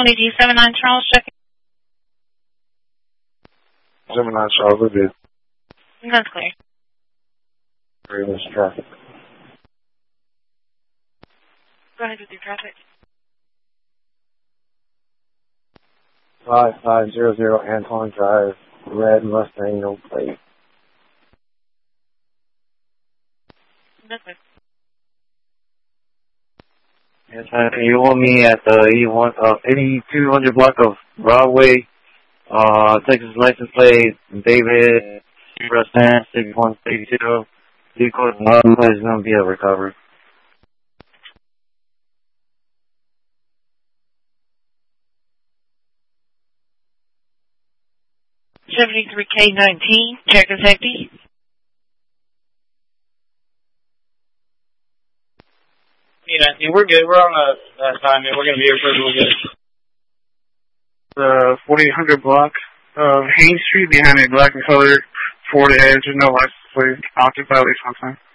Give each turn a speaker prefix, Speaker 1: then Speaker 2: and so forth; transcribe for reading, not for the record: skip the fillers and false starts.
Speaker 1: 20D79 Charles, checking.
Speaker 2: 79 Charles, we're good.
Speaker 1: That's clear.
Speaker 2: Very much traffic.
Speaker 1: Go ahead with your traffic.
Speaker 2: 5500 Anton Drive, red Mustang, no plate.
Speaker 1: That's clear.
Speaker 3: Yes, you want me at the 8200 block of Broadway, Texas license plate, David, Rustan, 6162. Vehicle is going to be a recovery.
Speaker 1: $73K19, check the safety.
Speaker 4: Yeah, we're good. We're on the time, and we're going to be here for a little bit.
Speaker 5: The 4800 block of Haines Street behind a black and color Ford Edge with no license plate. Occupied at least one time.